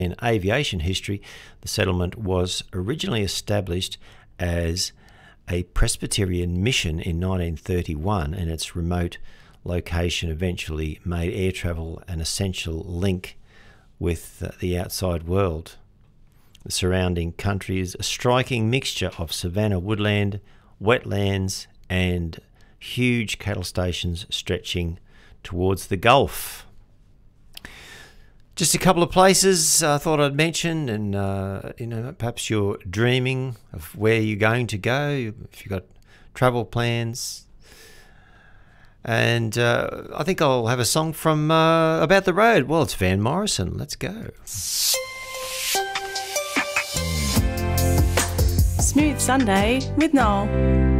In aviation history, the settlement was originally established as a Presbyterian mission in 1931, and its remote location eventually made air travel an essential link with the outside world. The surrounding country is a striking mixture of savanna woodland, wetlands, and huge cattle stations stretching towards the Gulf. Just a couple of places I thought I'd mention, and perhaps you're dreaming of where you're going to go, if you've got travel plans. And I think I'll have a song from About the Road. Well, it's Van Morrison. Let's go. Smooth Sunday with Noel.